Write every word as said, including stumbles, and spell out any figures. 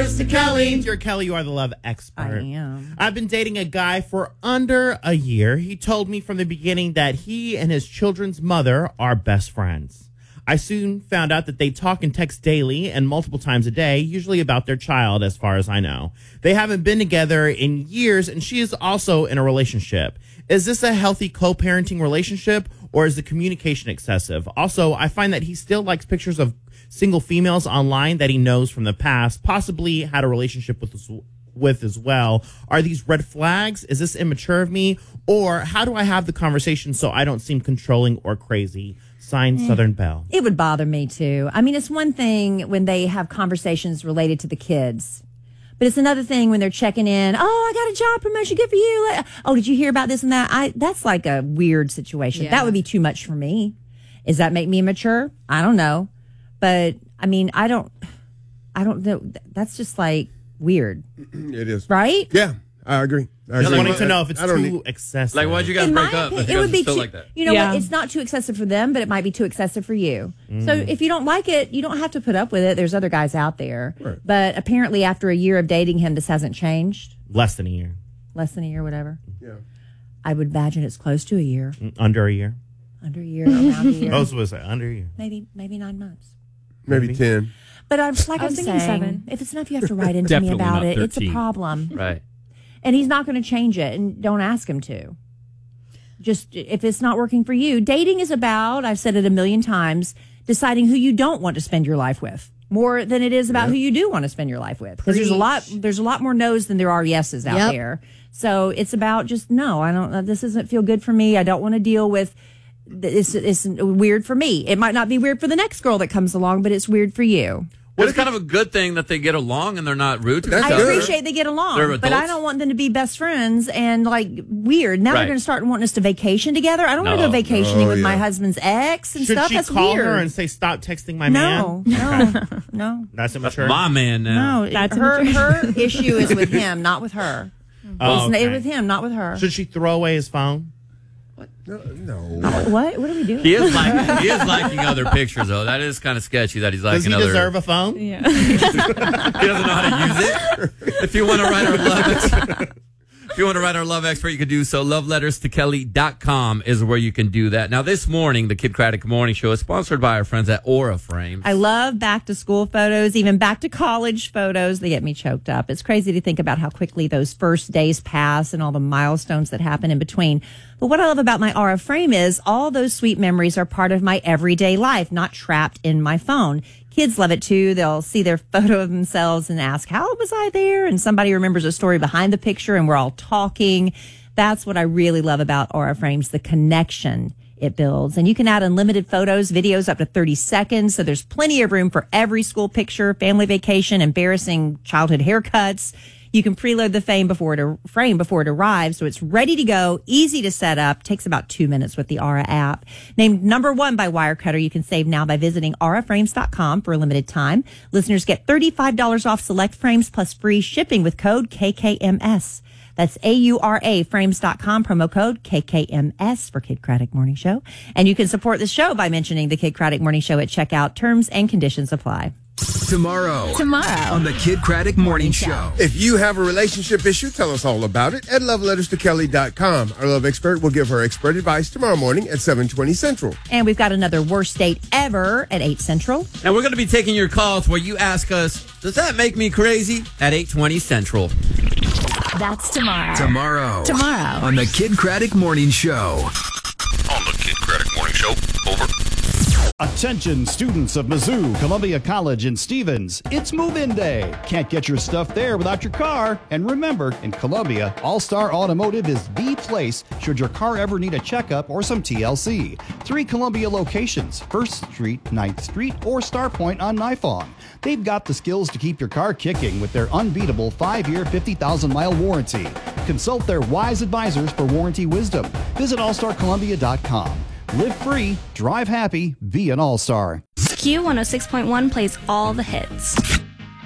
letters to Kelly. Dear Kelly, you are the love expert. I am. I've been dating a guy for under a year. He told me from the beginning that he and his children's mother are best friends. I soon found out that they talk and text daily and multiple times a day, usually about their child, as far as I know. They haven't been together in years, and she is also in a relationship. Is this a healthy co-parenting relationship, or is the communication excessive? Also, I find that he still likes pictures of single females online that he knows from the past, possibly had a relationship with as, with as well. Are these red flags? Is this immature of me? Or how do I have the conversation so I don't seem controlling or crazy? Signed, mm. Southern Belle. It would bother me, too. I mean, it's one thing when they have conversations related to the kids. But it's another thing when they're checking in. Oh, I got a job promotion. Good for you. Oh, did you hear about this and that? I That's like a weird situation. Yeah. That would be too much for me. Does that make me immature? I don't know. But, I mean, I don't, I don't know. That's just like weird. It is. Right? Yeah, I agree. I Just agree. wanting to know if it's I don't too need- excessive. Like, why'd you guys In break my up? opinion, If you it guys would be still too, like that. you know Yeah. what? It's not too excessive for them, but it might be too excessive for you. Mm. So if you don't like it, you don't have to put up with it. There's other guys out there. Right. But apparently after a year of dating him, this hasn't changed. Less than a year. Less than a year, whatever. Yeah. I would imagine it's close to a year. Mm, Under a year. Under a year, around a year. I was going to say under a year. Maybe maybe nine months. Maybe, Maybe. ten. But I'm like I I'm was thinking saying, seven. if it's enough you have to write into me Definitely about not it, it's a thirteen. problem. Right. And he's not going to change it, and don't ask him to. Just if it's not working for you, dating is about, I've said it a million times, deciding who you don't want to spend your life with more than it is about Yeah. who you do want to spend your life with. Because there's a lot, there's a lot more no's than there are yeses out Yep. there. So it's about just no, I don't. This doesn't feel good for me. I don't want to deal with. It's it's weird for me. It might not be weird for the next girl that comes along, but it's weird for you. Well, it's kind of a good thing that they get along and they're not rude to That's each I other. good. appreciate they get along, They're but I adults. don't want them to be best friends and like weird. Now Right. they're going to start wanting us to vacation together. I don't want to No. go vacationing Oh, with my yeah. husband's ex and Should stuff. she That's call weird. her and say, stop texting my no, man? no, no, That's That's immature. my man now. no. That's her immature. her issue is with him, not with her. Oh, It's okay. with him, not with her. Should she throw away his phone? No. no. What? What are we doing? He is liking, he is liking other pictures, though. That is kind of sketchy that he's Does liking he other. deserve a phone? Yeah. He doesn't know how to use it. If you want to write our love, if you want to write our love expert, you can do so. love letters to kelly dot com is where you can do that. Now, this morning, the Kid Craddock Morning Show is sponsored by our friends at Aura Frames. I love back to school photos, even back to college photos. They get me choked up. It's crazy to think about how quickly those first days pass and all the milestones that happen in between. But what I love about my Aura frame is all those sweet memories are part of my everyday life, not trapped in my phone. Kids love it too. They'll see their photo of themselves and ask, how was I there? And somebody remembers a story behind the picture and we're all talking. That's what I really love about Aura Frames, the connection it builds. And you can add unlimited photos, videos up to thirty seconds. So there's plenty of room for every school picture, family vacation, embarrassing childhood haircuts. You can preload the frame before it frame before it arrives, so it's ready to go, easy to set up. Takes about two minutes with the Aura app. Named number one by Wirecutter, you can save now by visiting aura frames dot com for a limited time. Listeners get thirty-five dollars off select frames plus free shipping with code K K M S. That's A U R A frames dot com, promo code K K M S for Kid Craddock Morning Show. And you can support the show by mentioning the Kid Craddock Morning Show at checkout. Terms and conditions apply. Tomorrow. Tomorrow. On the Kid Craddock Morning Show. If you have a relationship issue, tell us all about it at love letters to kelly dot com. Our love expert will give her expert advice tomorrow morning at seven twenty Central. And we've got another worst date ever at eight Central. And we're going to be taking your calls where you ask us, does that make me crazy? At eight twenty Central. That's tomorrow. Tomorrow. Tomorrow. On the Kid Craddock Morning Show. On the Kid Craddock Morning Show. Over. Attention students of Mizzou, Columbia College, and Stevens. It's move-in day. Can't get your stuff there without your car. And remember, in Columbia, All-Star Automotive is the place should your car ever need a checkup or some T L C. Three Columbia locations, first Street, ninth Street, or Star Point on Nifong. They've got the skills to keep your car kicking with their unbeatable five-year, fifty thousand mile warranty. Consult their wise advisors for warranty wisdom. Visit all star columbia dot com. Live free, drive happy, be an all-star. Q one oh six point one plays all the hits.